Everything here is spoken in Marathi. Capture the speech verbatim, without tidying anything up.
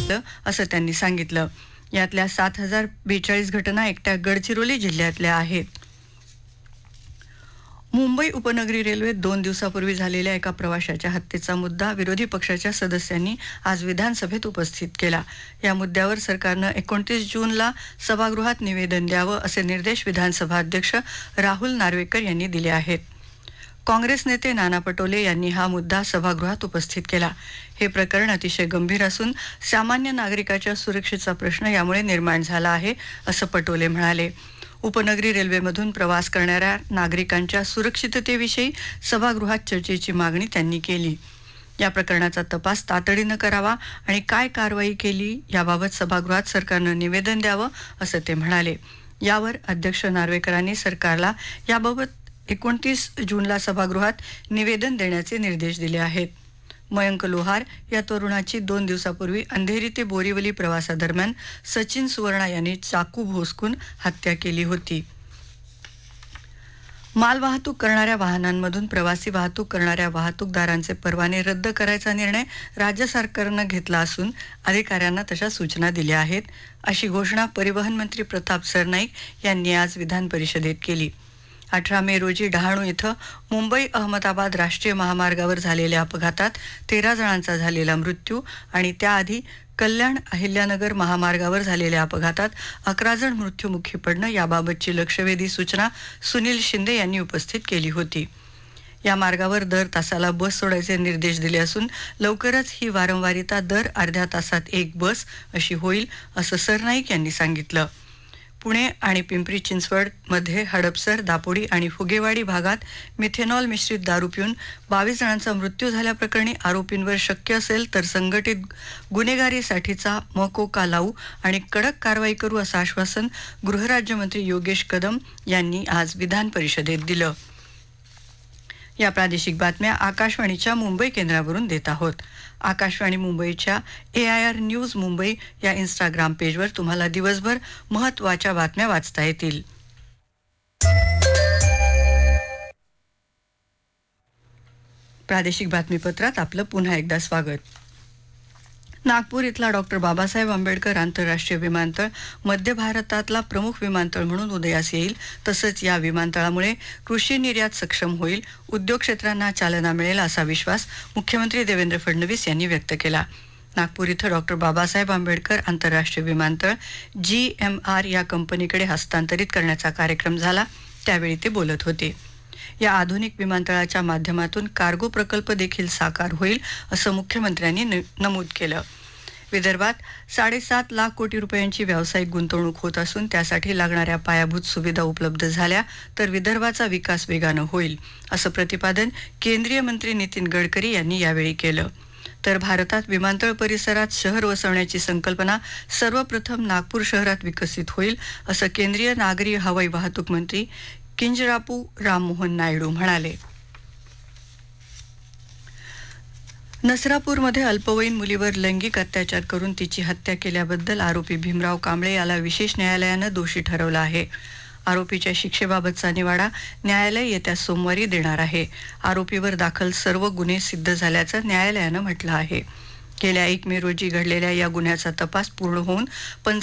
असं त्यांनी सांगितलं. यातल्या सात हजार बेचाळीस घटना एकट्या गडचिरोली जिल्ह्यातल्या आहेत. मुंबई उपनगरी रेल्वेत दोन दिवसापूर्वी झालेल्या एका प्रवाशाच्या हत्येचा मुद्दा विरोधी पक्षाच्या सदस्यांनी आज विधानसभेत उपस्थित केला. या मुद्द्यावर सरकारनं एकोणतीस जूनला सभागृहात निवेदन द्यावं असे निर्देश विधानसभा अध्यक्ष राहुल नार्वेकर यांनी दिले आहेत. काँग्रेस नेते नाना पटोले यांनी हा मुद्दा सभागृहात उपस्थित केला. हे प्रकरण अतिशय गंभीर असून सामान्य नागरिकाच्या सुरक्षेचा प्रश्न यामुळे निर्माण झाला आहे, असं पटोले म्हणाले. उपनगरी रेल्वेमधून प्रवास करणाऱ्या नागरिकांच्या सुरक्षिततेविषयी सभागृहात चर्चेची मागणी त्यांनी केली. या प्रकरणाचा तपास तातडीनं करावा आणि काय कारवाई केली याबाबत सभागृहात सरकारनं निवेदन द्यावं, असं ते म्हणाले. यावर अध्यक्ष नार्वेकरांनी सरकारला याबाबत एकोणतीस जूनला सभागृहात निवेदन देण्याचे निर्देश दिले आहेत. मयंक लोहार या तरुणाची दोन दिवसापूर्वी अंधेरी ते बोरीवली प्रवासादरम्यान सचिन सुवर्णा यांनी चाकू भोसकून हत्या केली होती. मालवाहतूक करणाऱ्या वाहनांमधून प्रवासी वाहतूक करणाऱ्या वाहतूकदारांचे परवाने रद्द करायचा निर्णय राज्य सरकारनं घेतला असून अधिकाऱ्यांना तशा सूचना दिल्या आहेत, अशी घोषणा परिवहन मंत्री प्रताप सरनाईक यांनी आज विधान परिषदेत केली. अठरा मे रोजी डहाणू इथं मुंबई अहमदाबाद राष्ट्रीय महामार्गावर झालेल्या अपघातात तेरा जणांचा झालेला मृत्यू आणि त्याआधी कल्याण अहिल्यानगर महामार्गावर झालेल्या अपघातात अकरा जण मृत्युमुखी पडणं याबाबतची लक्षवेधी सूचना सुनील शिंदे यांनी उपस्थित केली होती. या मार्गावर दर तासाला बस सोडायचे निर्देश दिले असून लवकरच ही वारंवारिता दर अर्ध्या तासात एक बस अशी होईल, असं सरनाईक यांनी सांगितलं. पुणे आणि पिंपरी चिंचवड मध्ये हडपसर, दापोडी आणि फुगेवाडी भागात मिथेनॉल मिश्रित दारू पिऊन बावीस जणांचा मृत्यू झाल्याप्रकरणी आरोपींवर शक्य असेल तर संघटित गुन्हेगारीसाठीचा मकोका लावू आणि कडक कारवाई करू असं आश्वासन गृहराज्यमंत्री योगेश कदम यांनी आज विधान परिषदेत दिलं. या प्रादेशिक बातम्या आकाशवाणीच्या मुंबई केंद्रावरून देत आहोत. आकाशवाणी मुंबईच्या ए आय आर न्यूज मुंबई या इंस्टाग्राम पेजवर तुम्हाला दिवसभर महत्त्वाच्या बातम्या वाचता येतील. प्रादेशिक बातमीपत्रात आपलं पुन्हा एकदा स्वागत. नागपूर इथला डॉक्टर बाबासाहेब आंबेडकर आंतरराष्ट्रीय विमानतळ मध्य भारतातला प्रमुख विमानतळ म्हणून उदयास येईल. तसंच या विमानतळामुळे कृषी निर्यात सक्षम होईल, उद्योग क्षेत्रांना चालना मिळेल असा विश्वास मुख्यमंत्री देवेंद्र फडणवीस यांनी व्यक्त केला. नागपूर इथं डॉक्टर बाबासाहेब आंबेडकर आंतरराष्ट्रीय विमानतळ जी एम आर या कंपनीकडे हस्तांतरित करण्याचा कार्यक्रम झाला, त्यावेळी ते बोलत होते. या आधुनिक विमानतळाच्या माध्यमातून कार्गो प्रकल्प देखील साकार होईल, असं मुख्यमंत्र्यांनी नमूद केलं. विदर्भात साडेसात लाख कोटी रुपयांची व्यावसायिक गुंतवणूक होत असून त्यासाठी लागणाऱ्या पायाभूत सुविधा उपलब्ध झाल्या तर विदर्भाचा विकास वेगानं होईल, असं प्रतिपादन केंद्रीय मंत्री नितीन गडकरी यांनी यावेळी केलं. तर भारतात विमानतळ परिसरात शहर वसवण्याची संकल्पना सर्वप्रथम नागपूर शहरात विकसित होईल, असं केंद्रीय नागरी हवाई वाहतूक मंत्री किंजरापू राममोहन नायडू म्हणाले. नसरापूरमध्ये अल्पवयीन मुलीवर लैंगिक अत्याचार करून तिची हत्या केल्याबद्दल आरोपी भीमराव कांबळे याला विशेष न्यायालयानं दोषी ठरवलं आहे. आरोपीच्या शिक्षेबाबतचा निवाडा न्यायालय येत्या सोमवारी देणार आहे. आरोपीवर दाखल सर्व गुन्हे सिद्ध झाल्याचं न्यायालयानं म्हटलं आहे. गेल्या एक मे रोजी घडलेल्या या गुन्ह्याचा तपास पूर्ण होऊन